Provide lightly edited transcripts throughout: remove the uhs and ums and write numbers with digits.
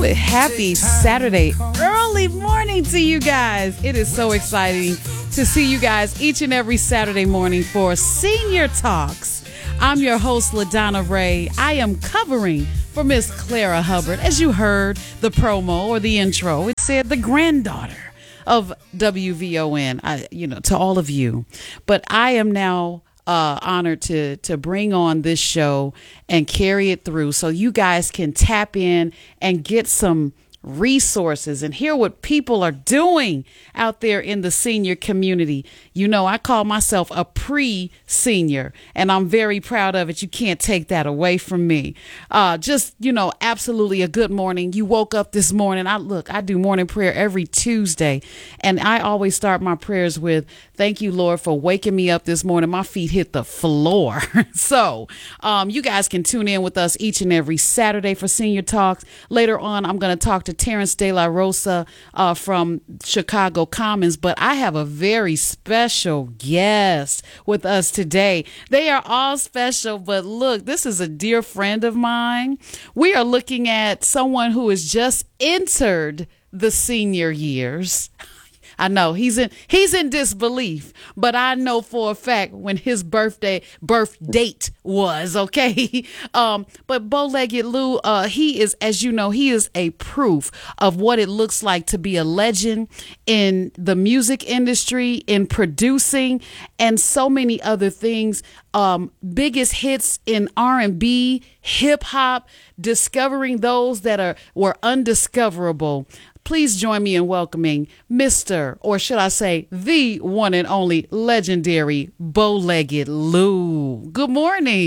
Happy Saturday early morning to you guys. It is so exciting to see you guys each and every Saturday morning for Senior Talks. I'm your host, LaDonna Ray. I am covering for Miss Clara Hubbard. As you heard the promo or the intro, it said the granddaughter of WVON, to all of you. But I am now honored to bring on this show and carry it through so you guys can tap in and get some resources and hear what people are doing out there in the senior community. You know, I call myself a pre-senior, and I'm very proud of it. You can't take that away from me. Absolutely a good morning. You woke up this morning. I do morning prayer every Tuesday, and I always start my prayers with, thank you, Lord, for waking me up this morning. My feet hit the floor. So you guys can tune in with us each and every Saturday for Senior Talks. Later on, I'm going to talk to Terrence De La Rosa from Chicago Commons, but I have a very special guest with us today. They are all special, but look, this is a dear friend of mine. We are looking at someone who has just entered the senior years. I know he's in disbelief, but I know for a fact when his birth date was, okay. But Bow-Legged Lou, he is, as you know, he is a proof of what it looks like to be a legend in the music industry, in producing, and so many other things. Biggest hits in R&B, hip hop, discovering those that were undiscoverable. Please join me in welcoming Mr., or should I say, the one and only legendary Bow-Legged Lou. Good morning.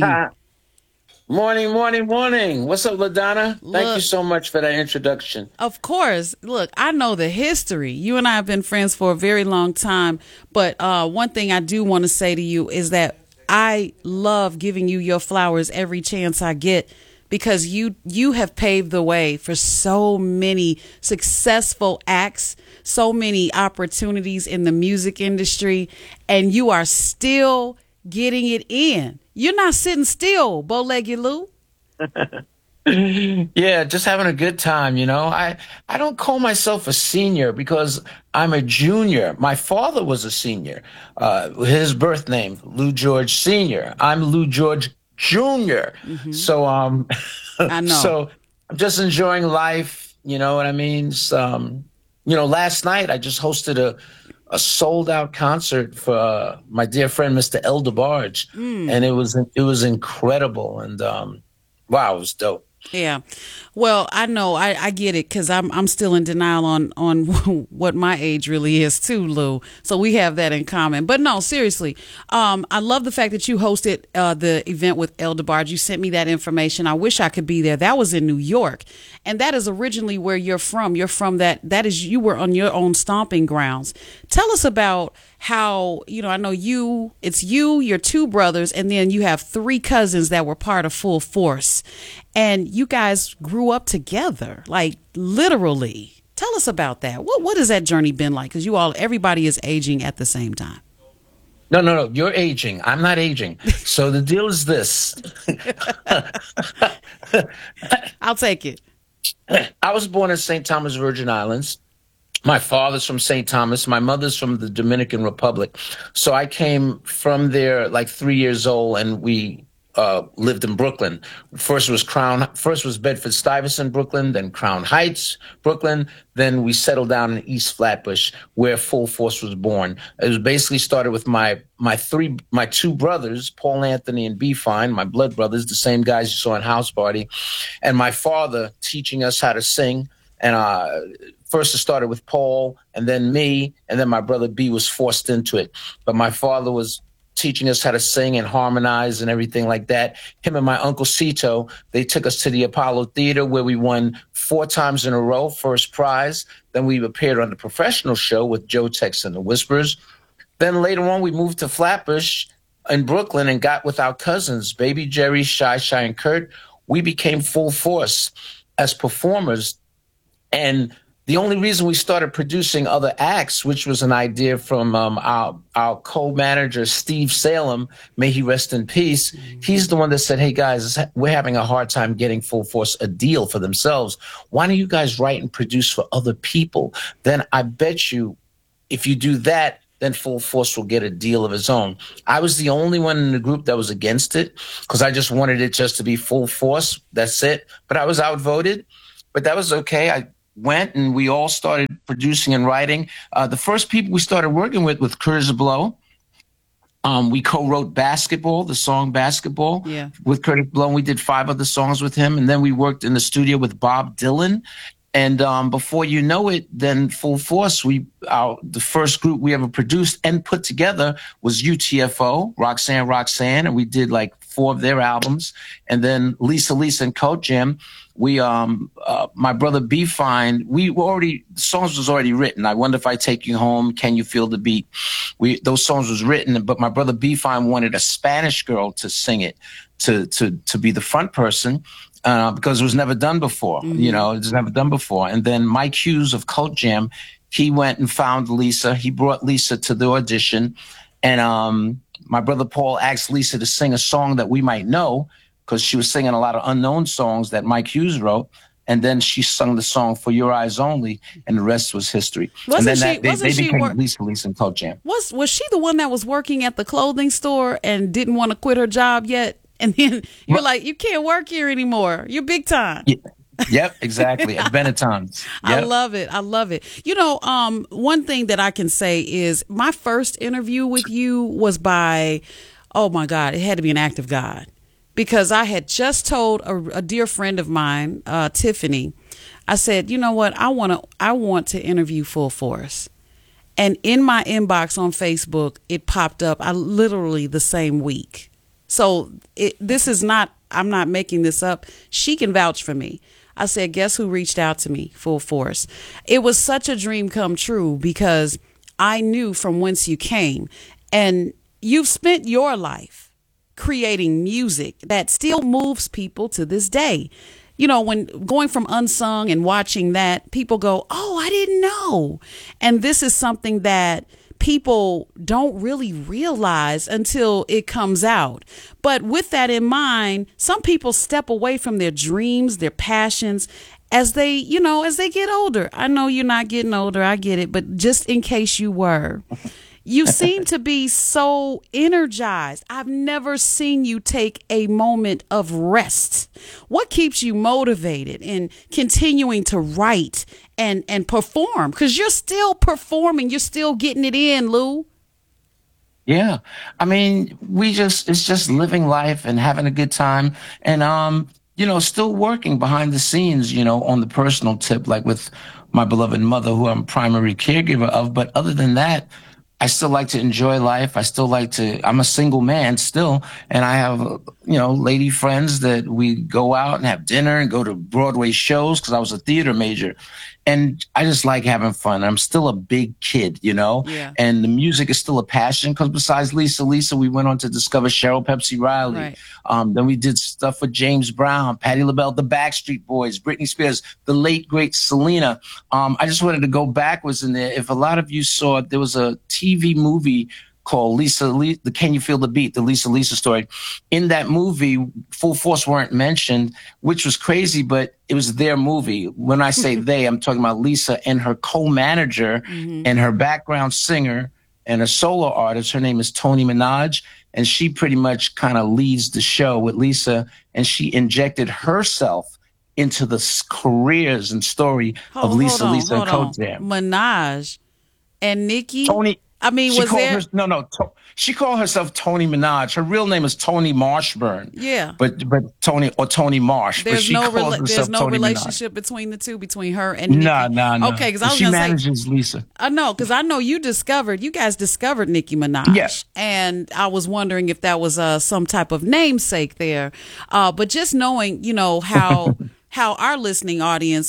Morning. What's up, LaDonna? Thank you so much for that introduction. Of course. Look, I know the history. You and I have been friends for a very long time. But one thing I do want to say to you is that I love giving you your flowers every chance I get, because you have paved the way for so many successful acts, so many opportunities in the music industry, and you are still getting it in. You're not sitting still, Bow-Legged Lou. Yeah, just having a good time, you know. I don't call myself a senior because I'm a junior. My father was a senior. His birth name, Lou George Sr. I'm Lou George Junior. Mm-hmm. So I know. So I'm just enjoying life, you know what I mean? Last night I just hosted a sold out concert for my dear friend Mr. El DeBarge, and it was incredible, and wow, it was dope. Yeah. Well, I know I get it, because I'm still in denial on what my age really is too, Lou. So we have that in common. But no, seriously, I love the fact that you hosted the event with El DeBarge. You sent me that information. I wish I could be there. That was in New York, and that is originally where you're from. You're from you were on your own stomping grounds. Tell us about how, I know it's you, your two brothers, and then you have three cousins that were part of Full Force. And you guys grew up together, like literally. Tell us about that. What has that journey been like? Because everybody is aging at the same time. No. You're aging. I'm not aging. So the deal is this. I'll take it. I was born in St. Thomas, Virgin Islands. My father's from St. Thomas. My mother's from the Dominican Republic. So I came from there like 3 years old, and we lived in Brooklyn. First was Bedford-Stuyvesant, Brooklyn, then Crown Heights, Brooklyn. Then we settled down in East Flatbush, where Full Force was born. It was basically started with my two brothers, Paul Anthony and B Fine, my blood brothers, the same guys you saw in House Party, and my father teaching us how to sing. And first it started with Paul, and then me, and then my brother B was forced into it. But my father was teaching us how to sing and harmonize and everything like that. Him and my Uncle Cito, they took us to the Apollo Theater, where we won 4 times in a row, first prize. Then we appeared on the professional show with Joe Tex and the Whispers. Then later on, we moved to Flatbush in Brooklyn and got with our cousins, Baby Jerry, Shy, and Kurt. We became Full Force as performers. And The only reason we started producing other acts, which was an idea from our co-manager, Steve Salem, may he rest in peace. He's the one that said, hey, guys, we're having a hard time getting Full Force a deal for themselves. Why don't you guys write and produce for other people? Then I bet you if you do that, then Full Force will get a deal of its own. I was the only one in the group that was against it because I just wanted it just to be Full Force. That's it. But I was outvoted. But that was okay. I went and we all started producing and writing. The first people we started working with Curtis Blow. We co-wrote Basketball, the song Basketball, with Curtis Blow. And we did 5 other songs with him. And then we worked in the studio with Bob Dylan. And before you know it, then Full Force, the first group we ever produced and put together was UTFO, Roxanne, and we did like 4 of their albums. And then Lisa and Cult Jam, my brother B Fine, the songs was already written. I Wonder If I Take You Home, Can You Feel the Beat? Those songs was written, but my brother B Fine wanted a Spanish girl to sing it, to be the front person. Because it was never done before, it was never done before. And then Mike Hughes of Cult Jam, he went and found Lisa. He brought Lisa to the audition. And my brother Paul asked Lisa to sing a song that we might know because she was singing a lot of unknown songs that Mike Hughes wrote. And then she sung the song For Your Eyes Only, and the rest was history. They became Lisa and Cult Jam. Was she the one that was working at the clothing store and didn't want to quit her job yet? And then you're like, you can't work here anymore. You're big time. Yeah. Yep, exactly. At Benetton's. Yep. I love it. One thing that I can say is my first interview with you was by, oh my God, it had to be an act of God. Because I had just told a dear friend of mine, Tiffany, I said, you know what, I want to interview Full Force. And in my inbox on Facebook, it popped up literally the same week. So I'm not making this up. She can vouch for me. I said, guess who reached out to me? Full Force. It was such a dream come true because I knew from whence you came. And you've spent your life creating music that still moves people to this day. When going from Unsung and watching that, people go, oh, I didn't know. And this is something that people don't really realize until it comes out. But with that in mind, some people step away from their dreams, their passions as they get older. I know you're not getting older. I get it. But just in case you were, you seem to be so energized. I've never seen you take a moment of rest. What keeps you motivated in continuing to write and perform? Because you're still performing. You're still getting it in, Lou. Yeah. I mean, it's just living life and having a good time. And, still working behind the scenes, on the personal tip, like with my beloved mother, who I'm primary caregiver of. But other than that, I still like to enjoy life. I'm a single man still. And I have, lady friends that we go out and have dinner and go to Broadway shows because I was a theater major. And I just like having fun. I'm still a big kid, Yeah. And the music is still a passion because besides Lisa, we went on to discover Cheryl Pepsi Riley. Right. Then we did stuff with James Brown, Patti LaBelle, the Backstreet Boys, Britney Spears, the late, great Selena. I just wanted to go backwards in there. If a lot of you saw it, there was a TV movie called the Can You Feel the Beat, the Lisa story. In that movie, Full Force weren't mentioned, which was crazy, but it was their movie. When I say they, I'm talking about Lisa and her co-manager and her background singer and a solo artist. Her name is Tony Minaj, and she pretty much kind of leads the show with Lisa, and she injected herself into the careers and story of Lisa and Cult Jam. Minaj and Nicki. Tony. I mean, she called herself Tony Minaj. Her real name is Tony Marshburn. Yeah. But Tony Marsh. There's no relationship between the two, between her and Nicki. No. Okay, because she manages Lisa. I know, because I know you guys discovered Nicki Minaj. Yes. And I was wondering if that was some type of namesake there. But just knowing, how our listening audience,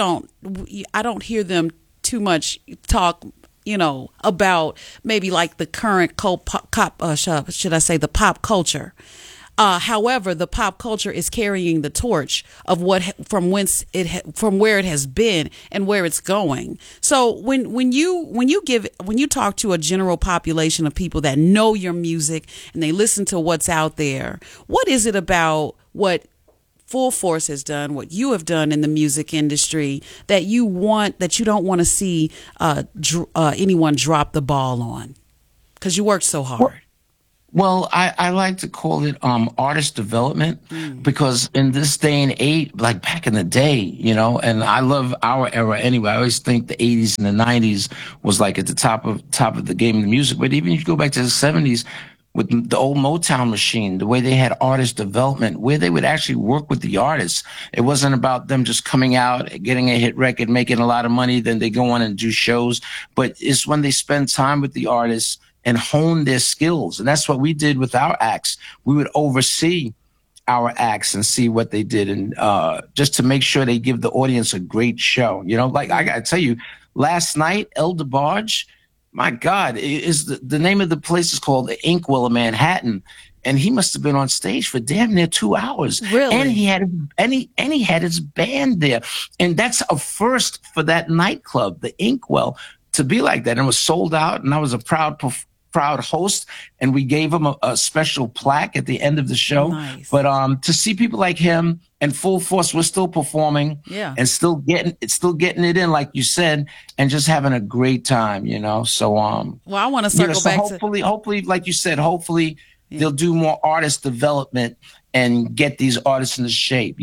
I don't hear them too much talk about maybe like the current the pop culture. However, the pop culture is carrying the torch of from where it has been and where it's going. So when you talk to a general population of people that know your music and they listen to what's out there, what is it about what Full Force has done, what you have done in the music industry that you don't want to see anyone drop the ball on? Because you worked so hard. Well, I like to call it artist development because in this day and age, like back in the day, and I love our era anyway. I always think the 80s and the 90s was like at the top of the game in the music. But even if you go back to the 70s with the old Motown machine, the way they had artist development, where they would actually work with the artists. It wasn't about them just coming out, getting a hit record, making a lot of money, then they go on and do shows. But it's when they spend time with the artists and hone their skills. And that's what we did with our acts. We would oversee our acts and see what they did, and just to make sure they give the audience a great show. Like I gotta tell you, last night, El DeBarge, my God, is the name of the place is called the Inkwell of Manhattan. And he must have been on stage for damn near 2 hours. Really? And he had his band there. And that's a first for that nightclub, the Inkwell, to be like that. And it was sold out, and I was a proud host, and we gave him a special plaque at the end of the show. Nice. But to see people like him and Full Force, we're still performing, and still getting it in, like you said, and just having a great time, So well, I want to circle back. Hopefully, like you said, they'll do more artist development and get these artists into shape.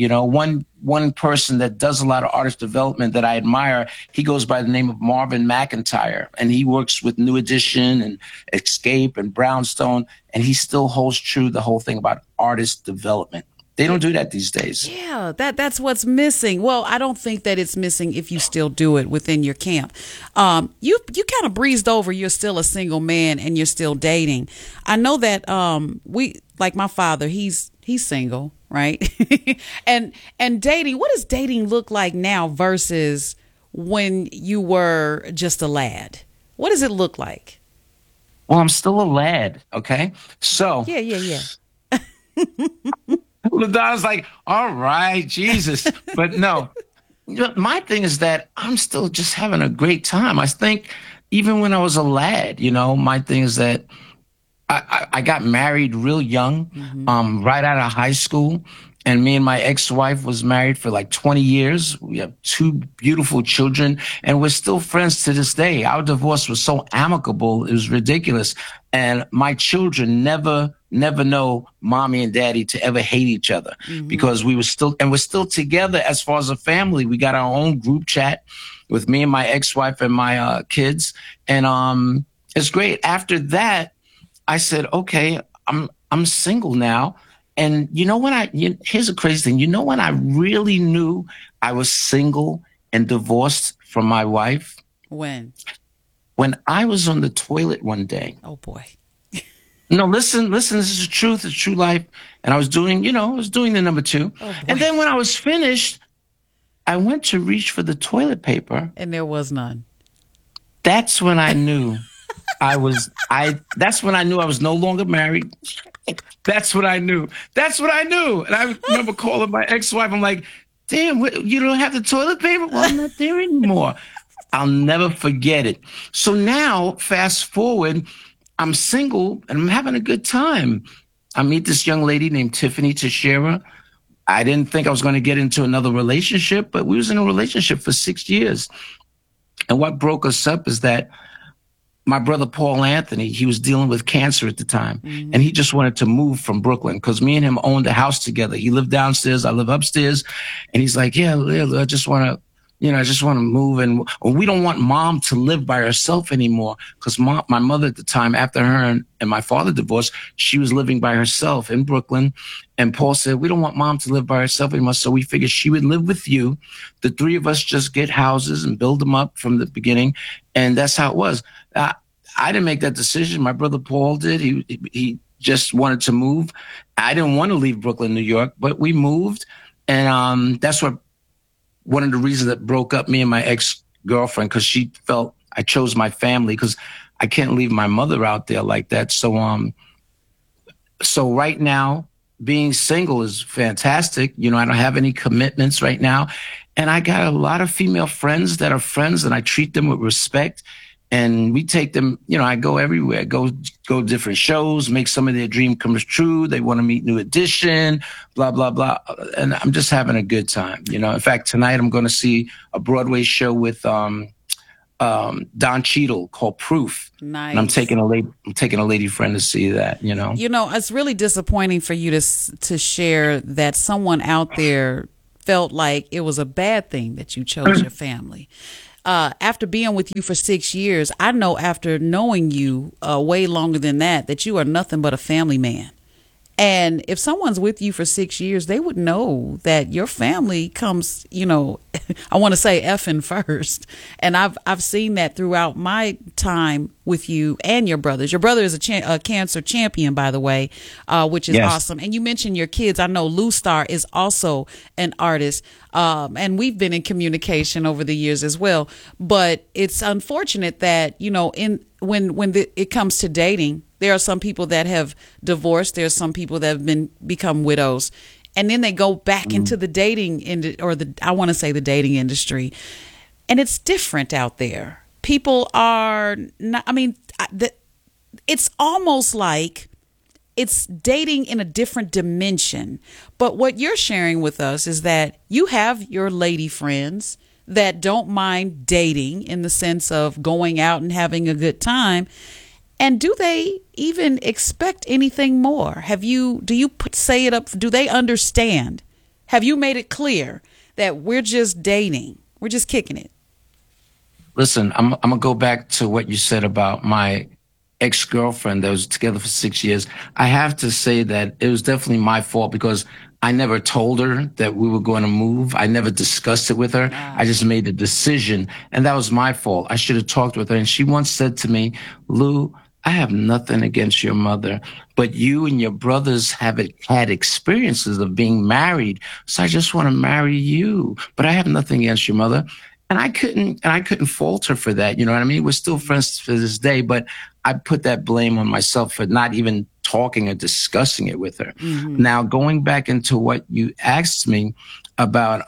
One person that does a lot of artist development that I admire, he goes by the name of Marvin McIntyre, and he works with New Edition and Escape and Brownstone, and he still holds true the whole thing about artist development. They don't do that these days. Yeah, that's what's missing. Well, I don't think that it's missing if you still do it within your camp. You kind of breezed over. You're still a single man and you're still dating. I know that like my father, he's single, right? and dating. What does dating look like now versus when you were just a lad? What does it look like? Well, I'm still a lad. Okay, so yeah. LaDonna's like, all right, Jesus. But no, my thing is that I'm still just having a great time. I think even when I was a lad, my thing is that I got married real young, right out of high school. And me and my ex-wife was married for like 20 years. We have 2 beautiful children, and we're still friends to this day. Our divorce was so amicable, it was ridiculous. And my children never know mommy and daddy to ever hate each other, because we're still together as far as a family. We got our own group chat with me and my ex-wife and my kids. And it's great. After that, I said, okay, I'm single now. And here's a crazy thing. When I really knew I was single and divorced from my wife? When I was on the toilet one day. Oh boy. No, listen, this is the truth, it's true life. And I was doing the number 2. Oh, and then when I was finished, I went to reach for the toilet paper. And there was none. That's when I knew that's when I knew I was no longer married. That's what I knew. And I remember calling my ex-wife. I'm like, damn, you don't have the toilet paper? Well, I'm not there anymore. I'll never forget it. So now, fast forward, I'm single and I'm having a good time. I meet this young lady named Tiffany Teixeira. I didn't think I was going to get into another relationship, but we was in a relationship for 6 years. And what broke us up is that my brother, Paul Anthony, he was dealing with cancer at the time. And he just wanted to move from Brooklyn because me and him owned a house together. He lived downstairs, I live upstairs. And he's like, yeah, I just want to move. And we don't want mom to live by herself anymore, because my mother at the time, after her and my father divorced, she was living by herself in Brooklyn. And Paul said, we don't want mom to live by herself anymore. So we figured she would live with you. The 3 of us just get houses and build them up from the beginning. And that's how it was. I didn't make that decision. My brother Paul did. He just wanted to move. I didn't want to leave Brooklyn, New York, but we moved. And that's what one of the reasons that broke up me and my ex-girlfriend, because she felt I chose my family, because I can't leave my mother out there like that. So right now, being single is fantastic. You know, I don't have any commitments right now. And I got a lot of female friends that are friends, and I treat them with respect. And we take them, you know, I go everywhere, go to different shows, make some of their dream come true. They want to meet New Edition, blah, blah, blah. And I'm just having a good time. You know, in fact, tonight I'm going to see a Broadway show with Don Cheadle called Proof. Nice. And I'm taking a lady friend to see that, you know. You know, it's really disappointing for you to share that someone out there felt like it was a bad thing that you chose your family. After being with you for 6 years, I know after knowing you way longer than that you are nothing but a family man. And if someone's with you for 6 years, they would know that your family comes, you know, I want to say effing first. And I've seen that throughout my time with you and your brothers. Your brother is a cancer champion, by the way, which is awesome. And you mentioned your kids. I know Lou Star is also an artist. And we've been in communication over the years as well. But it's unfortunate that, you know, when it comes to dating, there are some people that have divorced. There are some people that have become widows, and then they go back into the dating the dating industry, and it's different out there. People are not. I mean, it's almost like it's dating in a different dimension. But what you're sharing with us is that you have your lady friends that don't mind dating in the sense of going out and having a good time. And do they even expect anything more? Do they understand? Have you made it clear that we're just dating? We're just kicking it. Listen, I'm going to go back to what you said about my ex-girlfriend that was together for 6 years. I have to say that it was definitely my fault because I never told her that we were going to move. I never discussed it with her. I just made the decision, and that was my fault. I should have talked with her. And she once said to me, Lou, I have nothing against your mother, but you and your brothers had experiences of being married. So I just want to marry you, but I have nothing against your mother. And I couldn't fault her for that. You know what I mean? We're still friends to this day, but I put that blame on myself for not even talking or discussing it with her. Mm-hmm. Now, going back into what you asked me about,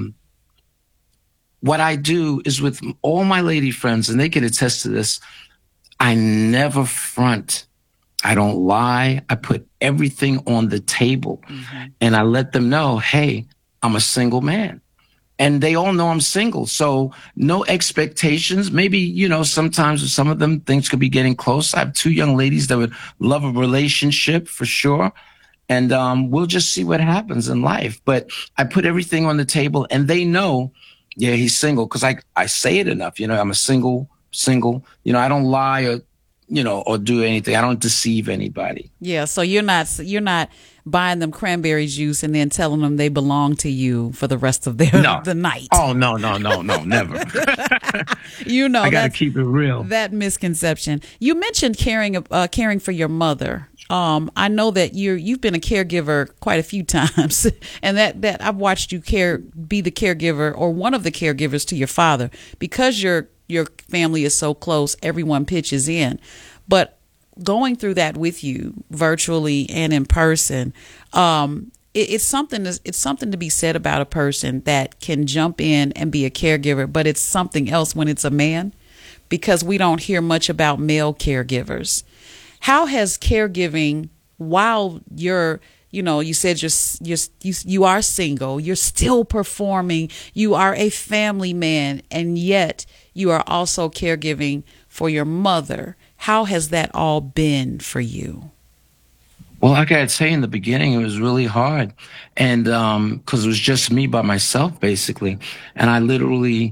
what I do is with all my lady friends, and they can attest to this, I never front. I don't lie. I put everything on the table, and I let them know, hey, I'm a single man. And they all know I'm single. So no expectations. Maybe, you know, sometimes with some of them, things could be getting close. I have 2 young ladies that would love a relationship for sure. And we'll just see what happens in life. But I put everything on the table, and they know, yeah, he's single, because I say it enough. You know, I'm a single. You know, I don't lie or, you know, or do anything. I don't deceive anybody. Yeah. So you're not buying them cranberry juice and then telling them they belong to you for the rest of the night. Oh, no, never. You know, I got to keep it real. That misconception. You mentioned caring for your mother. I know that you've been a caregiver quite a few times, and that I've watched you be the caregiver or one of the caregivers to your father. Because your family is so close, everyone pitches in. But going through that with you virtually and in person, it's something to be said about a person that can jump in and be a caregiver, but it's something else when it's a man, because we don't hear much about male caregivers. How has caregiving, while you said you are single, you're still performing, you are a family man, and yet you are also caregiving for your mother. How has that all been for you? Well, like I had said in the beginning, it was really hard. And because it was just me by myself, basically. And I literally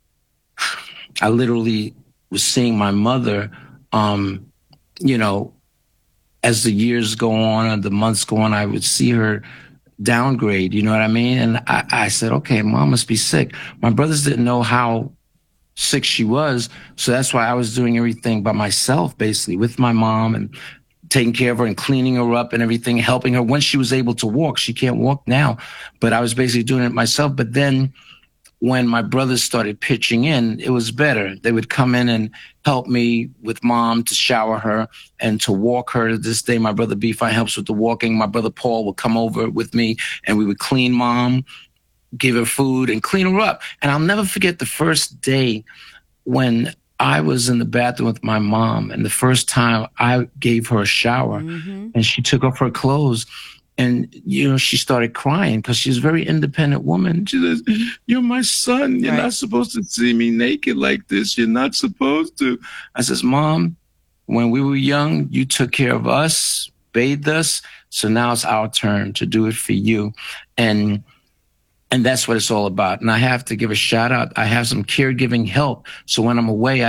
was seeing my mother, as the years go on and the months go on, I would see her downgrade, you know what I mean? And I said, okay, Mom must be sick. My brothers didn't know how sick she was. So that's why I was doing everything by myself, basically, with my mom, and taking care of her and cleaning her up and everything, helping her when she was able to walk. She can't walk now, but I was basically doing it myself. But then when my brothers started pitching in, it was better. They would come in and help me with mom to shower her and to walk her. To this day, my brother B-Fine helps with the walking. My brother Paul would come over with me and we would clean mom, give her food and clean her up. And I'll never forget the first day when I was in the bathroom with my mom and the first time I gave her a shower and she took off her clothes. And, she started crying because she's a very independent woman. She says, "You're my son. You're not supposed to see me naked like this. You're not supposed to." I says, "Mom, when we were young, you took care of us, bathed us. So now it's our turn to do it for you." And that's what it's all about. And I have to give a shout out. I have some caregiving help. So when I'm away,